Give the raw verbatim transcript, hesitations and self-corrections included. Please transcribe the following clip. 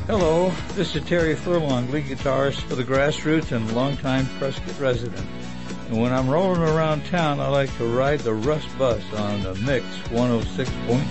Hello, this is Terry Furlong, lead guitarist for the Grassroots and longtime Prescott resident. And when I'm rolling around town, I like to ride the Rust Bus on the Mix one oh six point